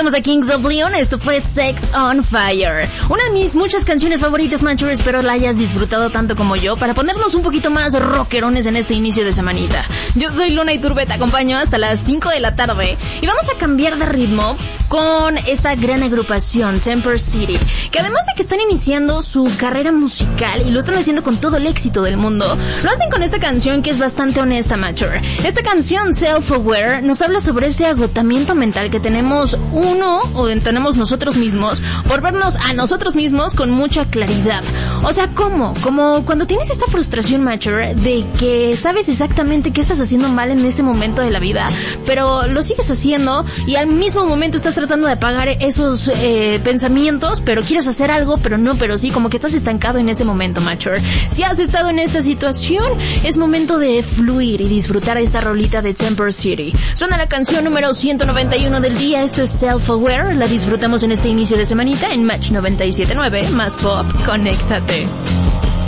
Escuchamos a Kings of Leon, esto fue Sex on Fire. Una de mis muchas canciones favoritas, Mancher, espero la hayas disfrutado tanto como yo, para ponernos un poquito más rockerones en este inicio de semanita. Yo soy Luna Iturbe, te acompaño hasta las 5 de la tarde y vamos a cambiar de ritmo con esta gran agrupación, Temper City, que además de que están iniciando su carrera musical y lo están haciendo con todo el éxito del mundo, lo hacen con esta canción que es bastante honesta, Mancher. Esta canción, Self-Aware, nos habla sobre ese agotamiento mental que tenemos tenemos nosotros mismos por vernos a nosotros mismos con mucha claridad. O sea, ¿cómo? Como cuando tienes esta frustración, Matcher, de que sabes exactamente qué estás haciendo mal en este momento de la vida, pero lo sigues haciendo y al mismo momento estás tratando de apagar esos pensamientos, pero quieres hacer algo, pero no, pero sí, como que estás estancado en ese momento, Matcher. Si has estado en esta situación, es momento de fluir y disfrutar esta rolita de Temper City. Suena la canción número 191 del día, esto es Self-Aware, la disfrutamos en este inicio de semanita en Match 97.9, más pop, conéctate.